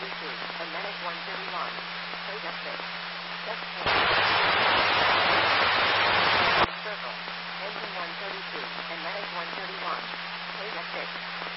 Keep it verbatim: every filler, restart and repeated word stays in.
thirty-two, and then it's one thirty-one. Play deck six. Deck four. Circle. Engine one thirty-two, and then it's one thirty-one. Play deck six.